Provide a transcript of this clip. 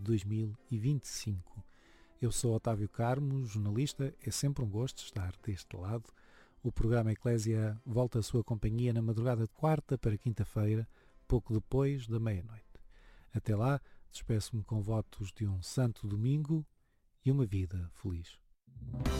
2025. Eu sou Otávio Carmo, jornalista, é sempre um gosto estar deste lado. O programa Eclésia volta à sua companhia na madrugada de quarta para quinta-feira, pouco depois da meia-noite. Até lá, despeço-me com votos de um santo domingo e uma vida feliz.